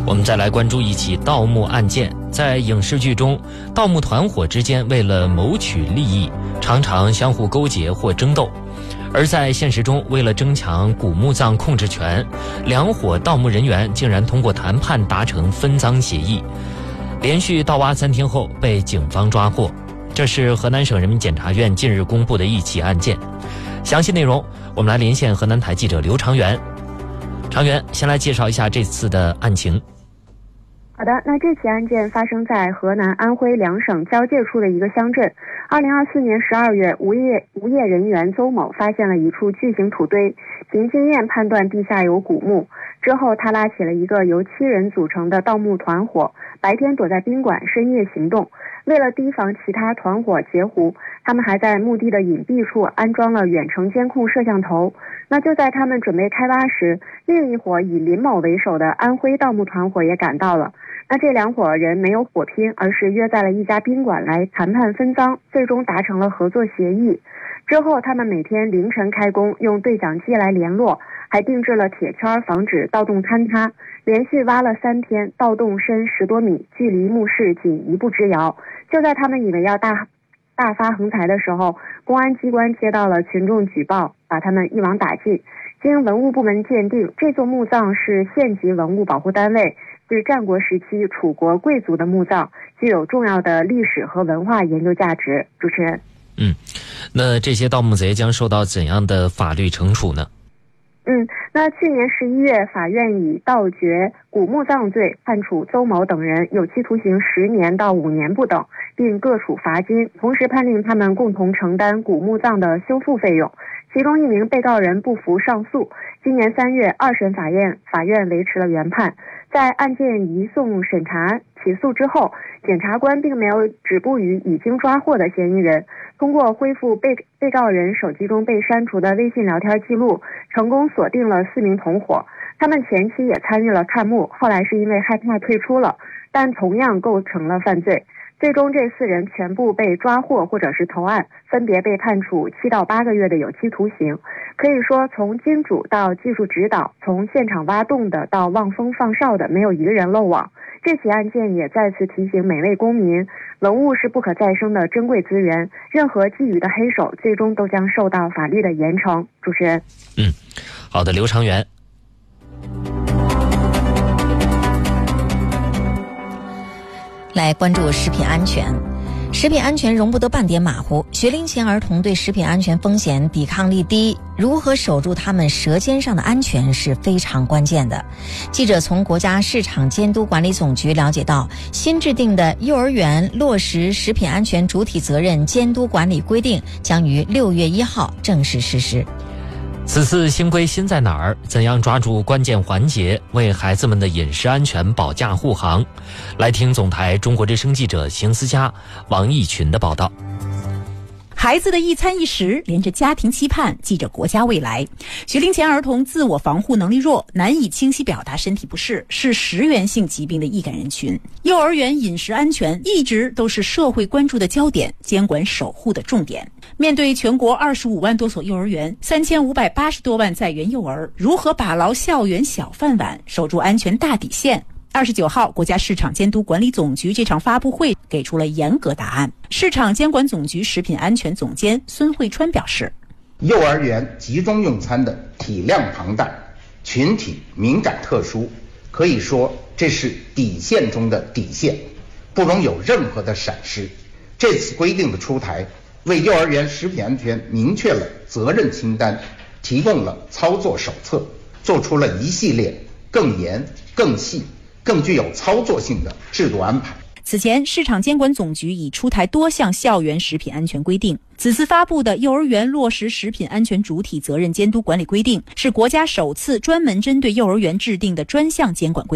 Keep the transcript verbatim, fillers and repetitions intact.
我们再来关注一起盗墓案件。在影视剧中，盗墓团伙之间为了谋取利益，常常相互勾结或争斗；而在现实中，为了争抢古墓葬控制权，两伙盗墓人员竟然通过谈判达成分赃协议，连续盗挖三天后被警方抓获。这是河南省人民检察院近日公布的一起案件。详细内容，我们来连线河南台记者刘长元。长元，先来介绍一下这次的案情。 好的，那这起案件发生在河南、安徽两省交界处的一个乡镇。二零二四年十二月，无业无业人员邹某发现了一处巨型土堆，凭经验判断地下有古墓。之后，他拉起了一个由七人组成的盗墓团伙，白天躲在宾馆，深夜行动。为了提防其他团伙截胡，他们还在墓地的隐蔽处安装了远程监控摄像头。那就在他们准备开挖时，另一伙以林某为首的安徽盗墓团伙也赶到了。那这两伙人没有火拼，而是约在了一家宾馆来谈判分赃，最终达成了合作协议。之后他们每天凌晨开工，用对讲机来联络，还定制了铁圈防止盗洞坍塌。连续挖了三天，盗洞深十多米，距离墓室仅一步之遥。就在他们以为要大大发横财的时候，公安机关接到了群众举报，把他们一网打尽。经文物部门鉴定，这座墓葬是县级文物保护单位，是战国时期楚国贵族的墓葬，具有重要的历史和文化研究价值。主持人， 嗯，那这些盗墓贼将受到怎样的法律惩处呢？ 嗯，那去年十一月，法院以盗掘古墓葬罪判处邹某等人有期徒刑十年到五年不等，并各处罚金，同时判令他们共同承担古墓葬的修复费用。其中一名被告人不服上诉，今年三月，二审法院法院维持了原判。在案件移送审查起诉之后，检察官并没有止步于已经抓获的嫌疑人，通过恢复被被告人手机中被删除的微信聊天记录，成功锁定了四名同伙。他们前期也参与了看墓，后来是因为害怕退出了，但同样构成了犯罪。最终这四人全部被抓获或者是投案，分别被判处七到八个月的有期徒刑。可以说，从金主到技术指导，从现场挖洞的到望风放哨的，没有一个人漏网。这起案件也再次提醒每位公民，文物是不可再生的珍贵资源，任何觊觎的黑手最终都将受到法律的严惩。主持人， 嗯，好的，刘长元。 来关注食品安全。食品安全容不得半点马虎，学龄前儿童对食品安全风险抵抗力低，如何守住他们舌尖上的安全是非常关键的。记者从国家市场监督管理总局了解到，新制定的幼儿园落实食品安全主体责任监督管理规定将于六月一号正式实施。 此次新规新在哪儿？怎样抓住关键环节，为孩子们的饮食安全保驾护航？来听总台中国之声记者邢思佳、王义群的报道。 孩子的一餐一食连着家庭期盼，系着国家未来。学龄前儿童自我防护能力弱，难以清晰表达身体不适，是食源性疾病的易感人群。幼儿园饮食安全一直都是社会关注的焦点，监管守护的重点。面对全国二十五万多所幼儿园，三千五百八十多万在园幼儿，如何把牢校园小饭碗，守住安全大底线？二十九号，国家市场监督管理总局这场发布会给出了严格答案。市场监管总局食品安全总监孙慧川表示， 幼儿园集中用餐的体量庞大，群体敏感特殊，可以说这是底线中的底线，不容有任何的闪失。这次规定的出台，为幼儿园食品安全明确了责任清单，提供了操作手册，做出了一系列更严、更细、更具有操作性的制度安排。 此前，市场监管总局已出台多项校园食品安全规定。此次发布的幼儿园落实食品安全主体责任监督管理规定，是国家首次专门针对幼儿园制定的专项监管规定。